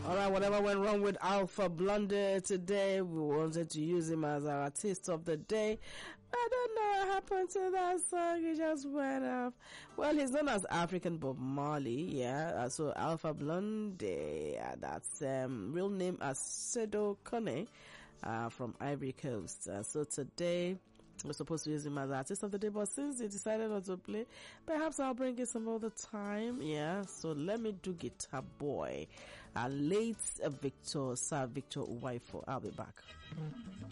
Alright, whatever went wrong with Alpha Blondy today, we wanted to use him as our artist of the day. I don't know what happened to that song, he just went off. Well, he's known as African Bob Marley, yeah, so Alpha Blondy, that's real name as Sedo Kone, from Ivory Coast. So today, we're supposed to use him as artist of the day, but since they decided not to play, perhaps I'll bring it some other time. Yeah, so let me do Guitar Boy. Late Victor, Sir Victor Uwaifo. I'll be back.